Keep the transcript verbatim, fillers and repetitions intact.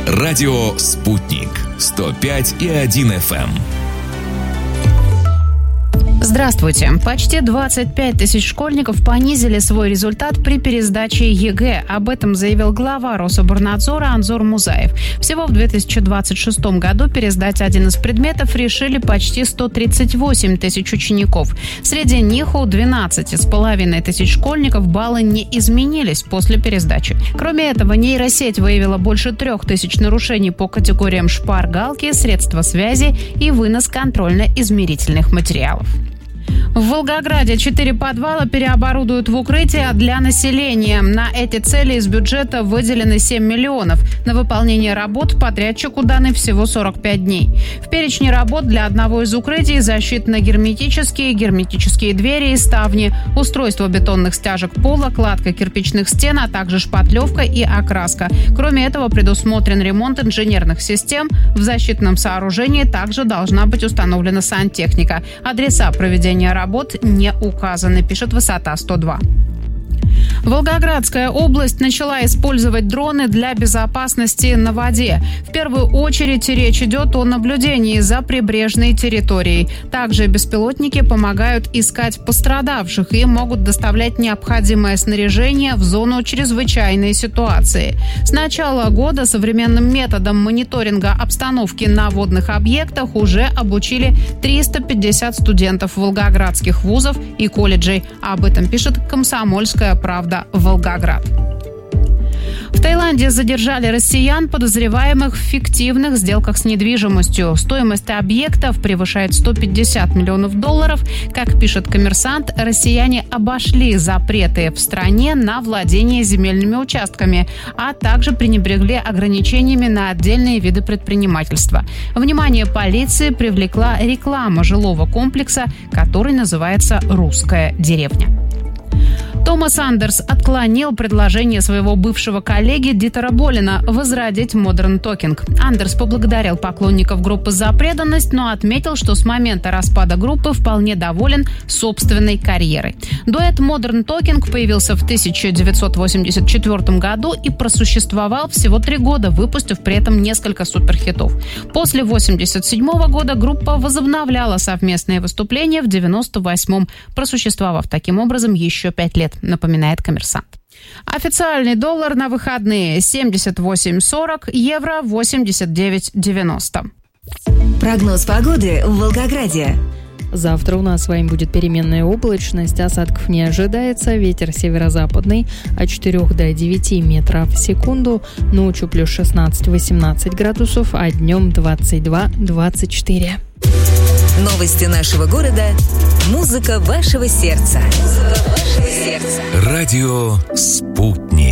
Радио «Спутник». сто пять и один эф эм. Здравствуйте. Почти двадцать пять тысяч школьников понизили свой результат при пересдаче ЕГЭ. Об этом заявил глава Рособорнадзора Анзор Музаев. Всего в две тысячи двадцать шестом году пересдать один из предметов решили почти сто тридцать восемь тысяч учеников. Среди них у двенадцати с половиной тысяч школьников баллы не изменились после пересдачи. Кроме этого, нейросеть выявила больше трех тысяч нарушений по категориям шпаргалки, средства связи и вынос контрольно-измерительных материалов. В Волгограде четыре подвала переоборудуют в укрытия для населения. На эти цели из бюджета выделены семь миллионов. На выполнение работ подрядчику даны всего сорок пять дней. В перечне работ для одного из укрытий защитно-герметические, герметические двери и ставни, устройство бетонных стяжек пола, кладка кирпичных стен, а также шпатлевка и окраска. Кроме этого, предусмотрен ремонт инженерных систем. В защитном сооружении также должна быть установлена сантехника. Адреса проведения работ не указаны, пишет Высота сто два. Волгоградская область начала использовать дроны для безопасности на воде. В первую очередь речь идет о наблюдении за прибрежной территорией. Также беспилотники помогают искать пострадавших и могут доставлять необходимое снаряжение в зону чрезвычайной ситуации. С начала года современным методом мониторинга обстановки на водных объектах уже обучили триста пятьдесят студентов волгоградских вузов и колледжей. Об этом пишет «Комсомольская правда» Волгоград. В Таиланде задержали россиян, подозреваемых в фиктивных сделках с недвижимостью. Стоимость объектов превышает сто пятьдесят миллионов долларов. Как пишет «Коммерсант», россияне обошли запреты в стране на владение земельными участками, а также пренебрегли ограничениями на отдельные виды предпринимательства. Внимание полиции привлекла реклама жилого комплекса, который называется «Русская деревня». Томас Андерс отклонил предложение своего бывшего коллеги Дитера Болина возродить Modern Talking. Андерс поблагодарил поклонников группы за преданность, но отметил, что с момента распада группы вполне доволен собственной карьерой. Дуэт Modern Talking появился в тысяча девятьсот восемьдесят четвёртом году и просуществовал всего три года, выпустив при этом несколько суперхитов. После восемьдесят седьмого года группа возобновляла совместные выступления в девяносто восьмом, просуществовав таким образом еще пять лет, напоминает «Коммерсант». Официальный доллар на выходные семьдесят восемь сорок, евро восемьдесят девять девяносто. Прогноз погоды в Волгограде. Завтра у нас с вами будет переменная облачность, осадков не ожидается, ветер северо-западный от четырёх до девяти метров в секунду, ночью плюс шестнадцать-восемнадцать градусов, а днем двадцать два двадцать четыре. Новости нашего города. Музыка вашего сердца. Музыка вашего сердца. Радио «Спутник».